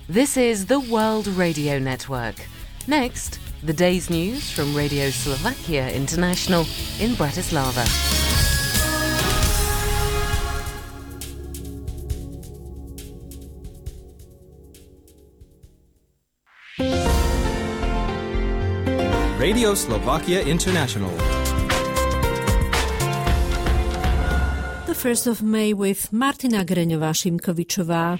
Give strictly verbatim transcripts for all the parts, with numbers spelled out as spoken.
This is the World Radio Network. Next, the day's news from Radio Slovakia International in Bratislava. Radio Slovakia International. The first of May with Martina Greňová-Šimkovičová.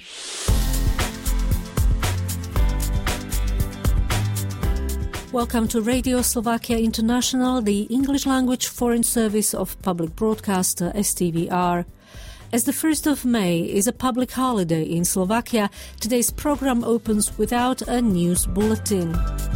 Welcome to Radio Slovakia International, the English language foreign service of public broadcaster S T V R. As the first of May is a public holiday in Slovakia, today's program opens without a news bulletin.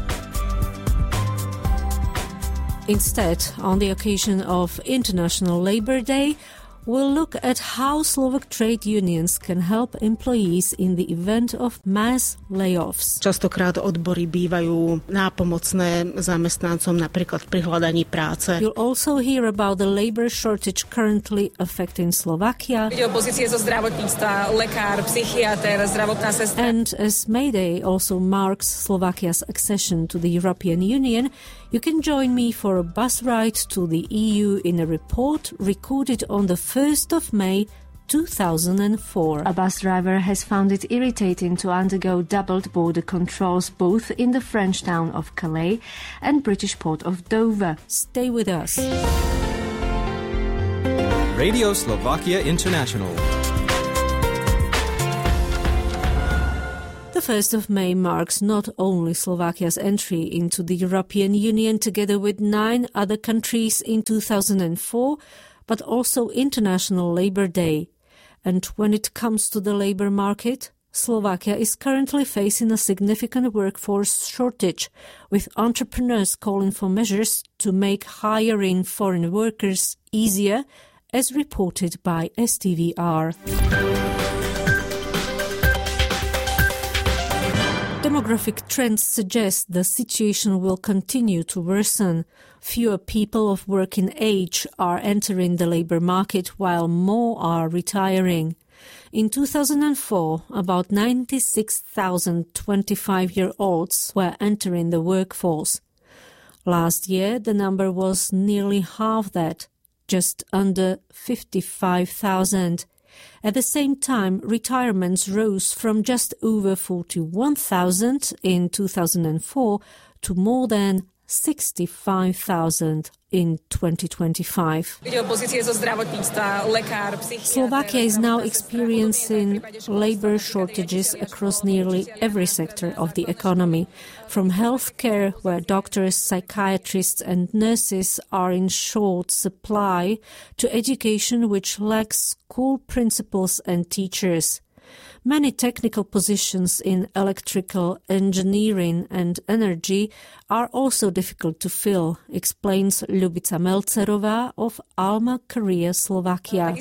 Instead, on the occasion of International Labour Day, we'll look at how Slovak trade unions can help employees in the event of mass layoffs. Častokrát odbory bývajú nápomocné zamestnancom napríklad pri hľadaní práce. You'll also hear about the labor shortage currently affecting Slovakia. Ide o pozície zo zdravotníctva, lekár, psychiater, zdravotná sestra. And as May Day also marks Slovakia's accession to the European Union, you can join me for a bus ride to the E U in a report recorded on the first of May two thousand four. A bus driver has found it irritating to undergo doubled border controls both in the French town of Calais and British port of Dover. Stay with us. Radio Slovakia International. The first of May marks not only Slovakia's entry into the European Union together with nine other countries in two thousand four, but also International Labour Day. And when it comes to the labour market, Slovakia is currently facing a significant workforce shortage, with entrepreneurs calling for measures to make hiring foreign workers easier, as reported by S T V R. Demographic trends suggest the situation will continue to worsen. Fewer people of working age are entering the labour market while more are retiring. In two thousand four, about ninety-six thousand twenty-five-year-olds were entering the workforce. Last year, the number was nearly half that, just under fifty-five thousand. At the same time, retirements rose from just over forty-one thousand in two thousand four to more than sixty-five thousand in twenty twenty-five. Slovakia is now experiencing labor shortages across nearly every sector of the economy, from healthcare, where doctors, psychiatrists and nurses are in short supply, to education, which lacks school principals and teachers. Many technical positions in electrical engineering and energy are also difficult to fill, explains Ľubica Melcerová of Alma Career Slovakia.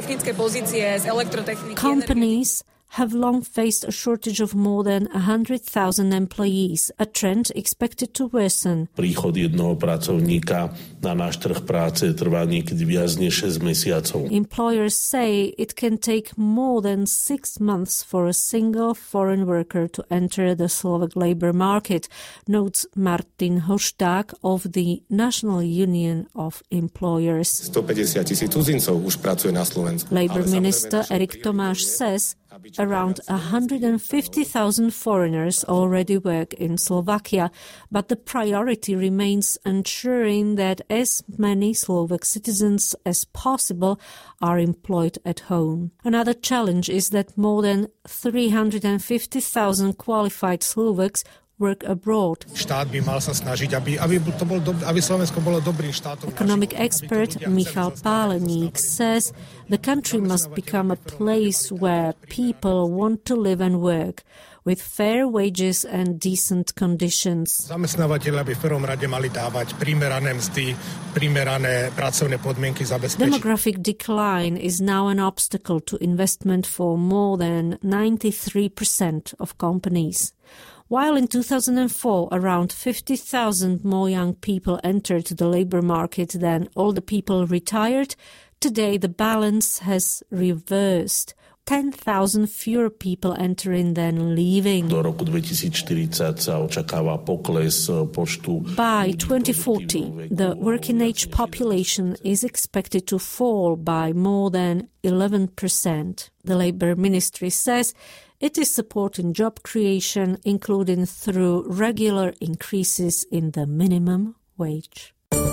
Companies have long faced a shortage of more than one hundred thousand employees, a trend expected to worsen. Príchod jednoho pracovníka na náš trh práce trvá niekedy viac než šesť mesiacov. Employers say it can take more than six months for a single foreign worker to enter the Slovak labor market, notes Martin Hošták of the National Union of Employers. stopäťdesiat tisíc cudzincov už pracuje na Slovensku. Labor Minister Erik Tomáš says around one hundred fifty thousand foreigners already work in Slovakia, but the priority remains ensuring that as many Slovak citizens as possible are employed at home. Another challenge is that more than three hundred fifty thousand qualified Slovaks work abroad. Štát by mal sa snažiť, aby, aby, to bol dob, aby Slovensko bolo dobrým štátom. Economic expert Michal Páleník says the country must become a place where people want to live and work, with fair wages and decent conditions. Zamestnávateľia by v prvom rade mali dávať primerané mzdy, primerané pracovné podmienky zabezpečiť. Demographic decline is now an obstacle to investment for more than ninety-three percent of companies. While in two thousand four around fifty thousand more young people entered the labor market than older people retired, today the balance has reversed. ten thousand fewer people entering than leaving. Do roku dvetisícštyridsať sa očakáva pokles počtu. By twenty forty, the working-age population is expected to fall by more than eleven percent. The Labour Ministry says it is supporting job creation, including through regular increases in the minimum wage.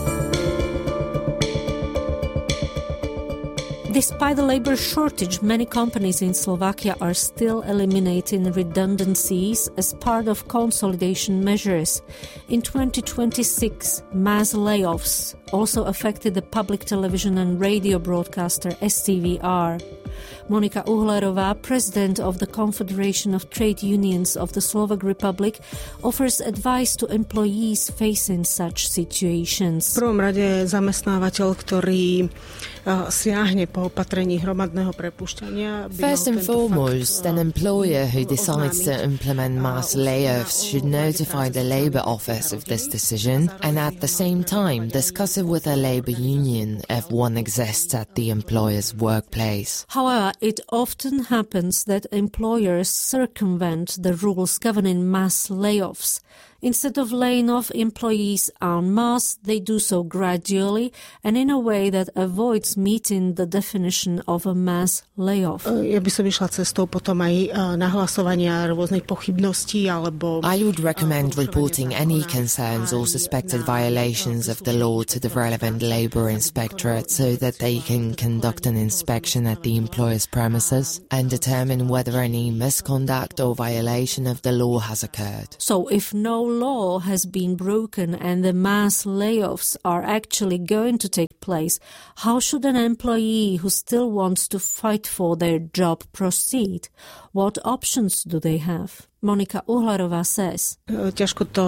Despite the labour shortage, many companies in Slovakia are still eliminating redundancies as part of consolidation measures. In twenty twenty-six, mass layoffs also affected the public television and radio broadcaster S T V R. Monika Uhlerová, president of the Confederation of Trade Unions of the Slovak Republic, offers advice to employees facing such situations. V prvom rade zamestnávateľ, ktorý siahne po opatrení hromadného prepušťania. First and foremost, an employer who decides to implement mass layoffs should notify the Labour Office of this decision and at the same time discuss it with a labour union if one exists at the employer's workplace. However, it often happens that employers circumvent the rules governing mass layoffs. Instead of laying off employees en masse, they do so gradually and in a way that avoids meeting the definition of a mass layoff. Ja by som išla cestou potom aj nahlasovania rôznych pochybností alebo I would recommend reporting any concerns or suspected violations of the law to the relevant Labour Inspectorate so that they can conduct an inspection at the employer's premises and determine whether any misconduct or violation of the law has occurred. So if no law has been broken and the mass layoffs are actually going to take place, how should an employee who still wants to fight for their job proceed? What options do they have? Monika Uhlerová says. Ťažko to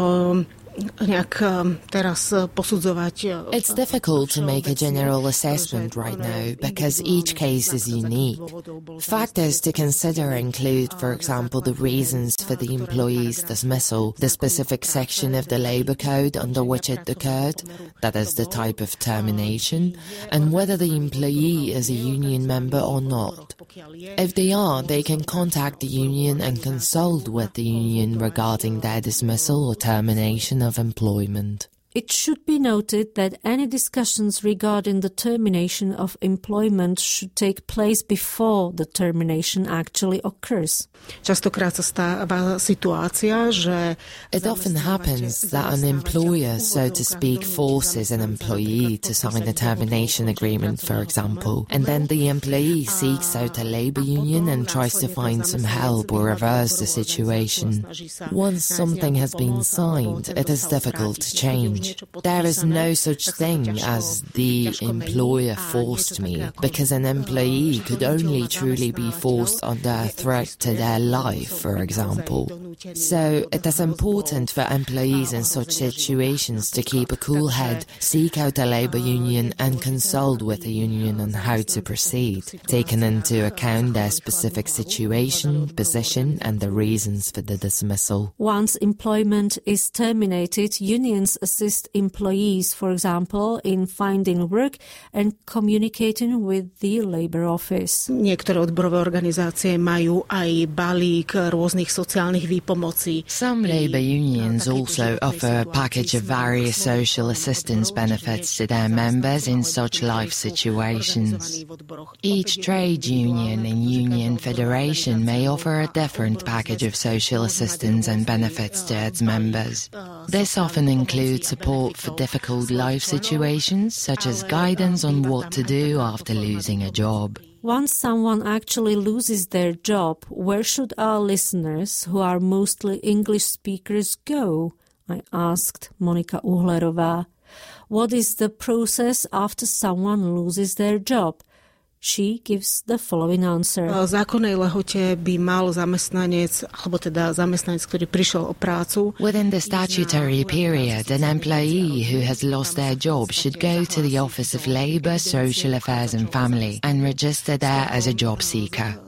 nejak teraz posudzovať. It's difficult to make a general assessment right now because each case is unique. Factors to consider include, for example, the reasons for the employee's dismissal, the specific section of the Labour Code under which it occurred, that is the type of termination, and whether the employee is a union member or not. If they are, they can contact the union and consult with the union regarding their dismissal or termination of employment. It should be noted that any discussions regarding the termination of employment should take place before the termination actually occurs. Častokrát sa stáva situácia, že it often happens that an employer, so to speak, forces an employee to sign a termination agreement, for example, and then the employee seeks out a labour union and tries to find some help or reverse the situation. Once something has been signed, it is difficult to change. There is no such thing as the employer forced me, because an employee could only truly be forced under a threat to their life, for example. So it is important for employees in such situations to keep a cool head, seek out a labour union and consult with the union on how to proceed, taking into account their specific situation, position and the reasons for the dismissal. Once employment is terminated, unions assist employees, for example, in finding work and communicating with the Labour Office. Niektoré odborové organizácie majú aj balík rôznych sociálnych výpomocí. Some labour unions also offer a package of various social assistance benefits to their members in such life situations. Each trade union and union federation may offer a different package of social assistance and benefits to its members. This often includes support for difficult life situations, such as guidance on what to do after losing a job. Once someone actually loses their job, where should our listeners, who are mostly English speakers, go? I asked Monika Uhlerová. What is the process after someone loses their job? She gives the following answer. V zákonnej lehote by mal zamestnanec, alebo teda zamestnanec, ktorý prišiel o prácu. Within the statutory period, an employee who has lost their job should go to the Office of Labour, Social Affairs and Family and register there as a job seeker.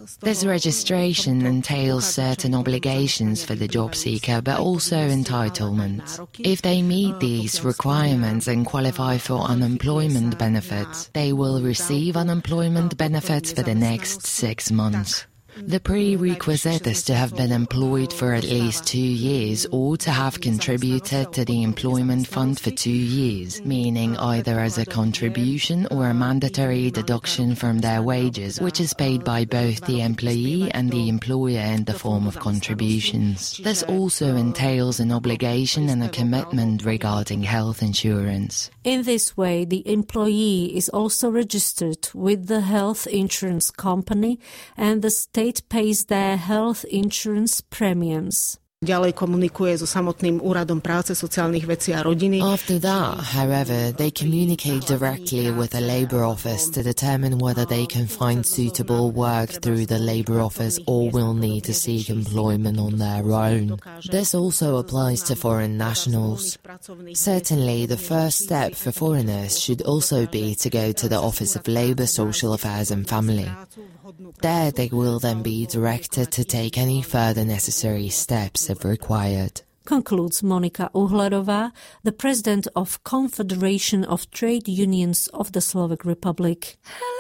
This registration entails certain obligations for the job seeker, but also entitlements. If they meet these requirements and qualify for unemployment benefits, they will receive unemployment benefits for the next six months. The prerequisite is to have been employed for at least two years or to have contributed to the employment fund for two years, meaning either as a contribution or a mandatory deduction from their wages, which is paid by both the employee and the employer in the form of contributions. This also entails an obligation and a commitment regarding health insurance. In this way, the employee is also registered with the health insurance company and the state pays their health insurance premiums. Ďalej komunikuje so samotným úradom práce, sociálnych vecí a rodiny. After that, however, they communicate directly with the Labour Office to determine whether they can find suitable work through the Labour Office or will need to seek employment on their own. This also applies to foreign nationals. Certainly, the first step for foreigners should also be to go to the Office of Labour, Social Affairs and Family. There they will then be directed to take any further necessary steps if required. Concludes Monika Uhlerová, the president of Confederation of Trade Unions of the Slovak Republic.